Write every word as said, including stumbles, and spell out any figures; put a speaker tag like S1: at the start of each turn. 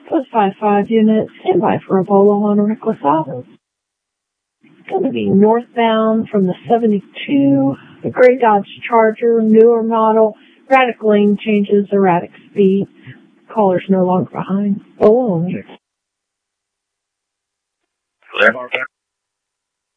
S1: Code five five unit, stand by for Ebola on Reckless Autos. It's going to be northbound from the seventy-two, the gray Dodge Charger, newer model, erratic lane changes, erratic speed. Caller's no longer behind. Oh,
S2: Clear.